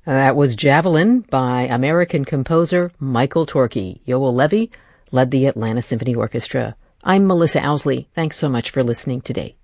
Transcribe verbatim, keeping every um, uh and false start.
That was Javelin by American composer Michael Torke. Yoel Levy led the Atlanta Symphony Orchestra. I'm Melissa Owsley. Thanks so much for listening today.